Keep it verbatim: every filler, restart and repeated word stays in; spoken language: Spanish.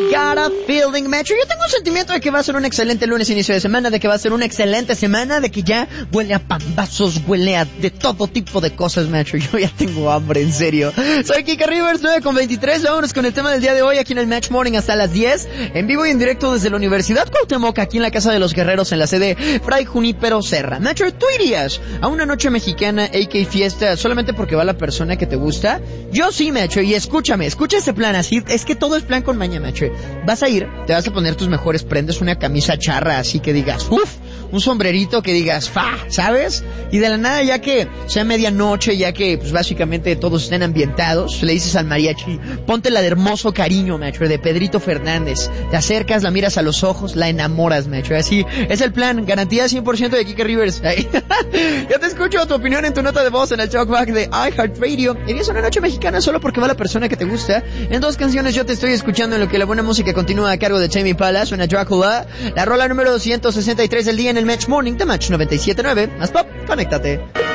got a feeling, Metro. Yo tengo un sentimiento de que va a ser un excelente lunes, inicio de semana, de que va a ser una excelente semana, de que ya huele a pambazos, huele a de todo tipo de cosas, Metro. Yo ya tengo hambre, en serio. Soy Kike Rivers, nueve con veintitrés. Vámonos con el tema del día de hoy aquí en el Match Morning hasta las diez. En vivo y en directo desde la Universidad Cuauhtémoc, aquí en la Casa de los Guerreros, en la sede Fray Junípero Serra. Metro, ¿tú irías a una noche mexicana, a k fiesta, solamente porque va la persona que te gusta? Yo sí, Metro, y escúchame, escucha ese plan así. Es que todo es plan con maña, Metro. Vas a ir, te vas a poner tus mejores prendas, una camisa charra así que digas, uff, un sombrerito que digas, fa, ¿sabes? Y de la nada, ya que sea medianoche, ya que pues básicamente todos estén ambientados, le dices al mariachi, ponte la de Hermoso Cariño, Metro, de Pedrito Fernández. Te acercas, la miras a los ojos, la enamoras, Metro. Así es el plan, garantía cien por ciento de Kike Rivers. Yo te escucho tu opinión en tu nota de voz en el talkback de iHeartRadio. ¿Irías a una noche mexicana solo porque va la persona que te gusta? En dos canciones yo te estoy escuchando en lo que la buena música continúa a cargo de Tame Impala, suena Drácula, la rola número doscientos sesenta y tres del día en el Match Morning de Match noventa y siete punto nueve. Más pop, conéctate.